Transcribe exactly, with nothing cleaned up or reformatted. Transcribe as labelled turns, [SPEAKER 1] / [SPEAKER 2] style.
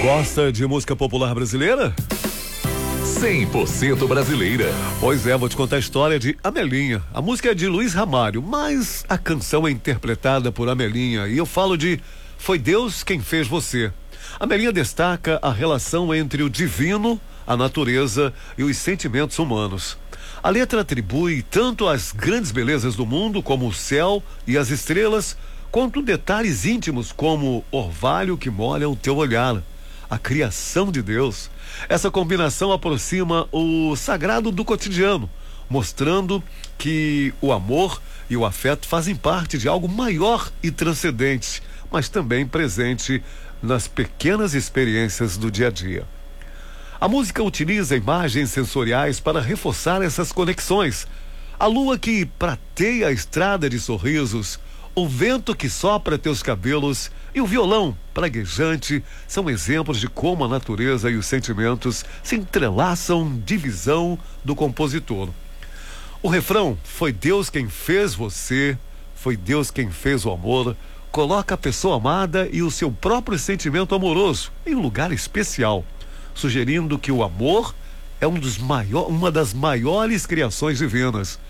[SPEAKER 1] Gosta de música popular brasileira?
[SPEAKER 2] cem por cento brasileira.
[SPEAKER 1] Pois é, vou te contar a história de Amelinha. A música é de Luiz Ramalho, mas a canção é interpretada por Amelinha e eu falo de Foi Deus Quem Fez Você. Amelinha destaca a relação entre o divino, a natureza e os sentimentos humanos. A letra atribui tanto as grandes belezas do mundo, como o céu e as estrelas, quanto detalhes íntimos como orvalho que molha o teu olhar, a criação de Deus. Essa combinação aproxima o sagrado do cotidiano, mostrando que o amor e o afeto fazem parte de algo maior e transcendente, mas também presente nas pequenas experiências do dia a dia. A música utiliza imagens sensoriais para reforçar essas conexões. A lua que prateia a estrada de sorrisos, o vento que sopra teus cabelos e o violão praguejante são exemplos de como a natureza e os sentimentos se entrelaçam de visão do compositor. O refrão, foi Deus quem fez você, foi Deus quem fez o amor, coloca a pessoa amada e o seu próprio sentimento amoroso em um lugar especial, sugerindo que o amor é um dos maior, uma das maiores criações divinas.